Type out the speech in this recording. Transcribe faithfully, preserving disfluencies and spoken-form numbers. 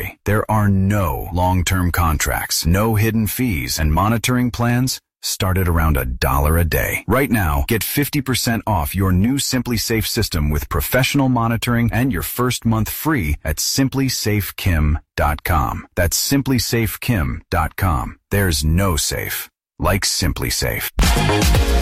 day. There are no long-term contracts, no hidden fees, and monitoring plans start at around a dollar a day. Right now, get fifty percent off your new SimpliSafe system with professional monitoring and your first month free at simply safe kim dot com. That's simply safe kim dot com. There's no safe like SimpliSafe.